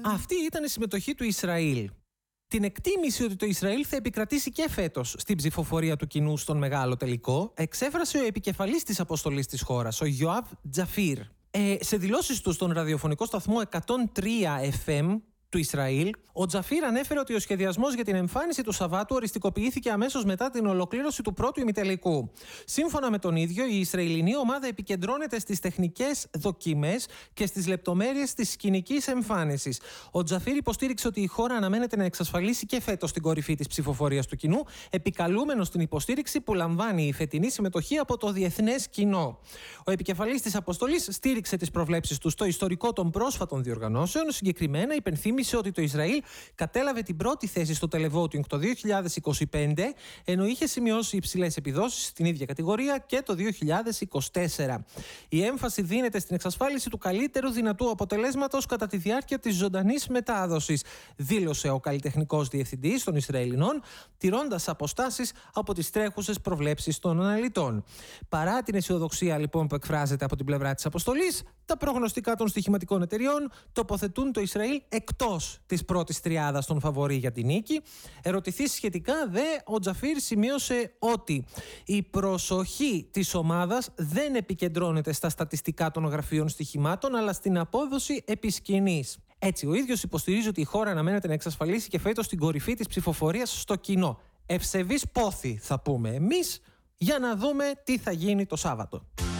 Αυτή ήταν η συμμετοχή του Ισραήλ. Την εκτίμηση ότι το Ισραήλ θα επικρατήσει και φέτος στην ψηφοφορία του κοινού στον μεγάλο τελικό εξέφρασε ο επικεφαλής της αποστολής της χώρας, ο Γιοάβ Τζαφίρ. Σε δηλώσεις του στον ραδιοφωνικό σταθμό 103 FM του Ισραήλ, ο Τζαφίρ ανέφερε ότι ο σχεδιασμός για την εμφάνιση του Σαββάτου οριστικοποιήθηκε αμέσως μετά την ολοκλήρωση του πρώτου ημιτελικού. Σύμφωνα με τον ίδιο, η Ισραηλινή ομάδα επικεντρώνεται στις τεχνικές δοκιμές και στις λεπτομέρειες της σκηνικής εμφάνισης. Ο Τζαφίρ υποστήριξε ότι η χώρα αναμένεται να εξασφαλίσει και φέτος την κορυφή της ψηφοφορίας του κοινού, επικαλούμενος την υποστήριξη που λαμβάνει η φετινή συμμετοχή από το διεθνές κοινό. Ο επικεφαλής της αποστολής στήριξε τις προβλέψεις του στο ιστορικό των πρόσφατων διοργανώσεων, συγκεκριμένα υπενθύμησε ότι το Ισραήλ κατέλαβε την πρώτη θέση στο televoting το 2025, ενώ είχε σημειώσει υψηλές επιδόσεις στην ίδια κατηγορία και το 2024. Η έμφαση δίνεται στην εξασφάλιση του καλύτερου δυνατού αποτελέσματος κατά τη διάρκεια της ζωντανής μετάδοσης, δήλωσε ο καλλιτεχνικός διευθυντής των Ισραηλινών, τηρώντας αποστάσεις από τις τρέχουσες προβλέψεις των αναλυτών. Παρά την αισιοδοξία λοιπόν που εκφράζεται από την πλευρά της αποστολής, τα προγνωστικά των στοιχηματικών εταιριών τοποθετούν το Ισραήλ εκτός της πρώτης τριάδας των φαβορί για την νίκη. Ερωτηθείς σχετικά, ο Τζαφίρ σημείωσε ότι η προσοχή της ομάδας δεν επικεντρώνεται στα στατιστικά των γραφείων στοιχημάτων, αλλά στην απόδοση επί σκηνής. Έτσι, ο ίδιος υποστηρίζει ότι η χώρα αναμένεται να εξασφαλίσει και φέτος την κορυφή της ψηφοφορίας στο κοινό. Ευσεβής πόθη, θα πούμε εμείς, για να δούμε τι θα γίνει το Σάββατο.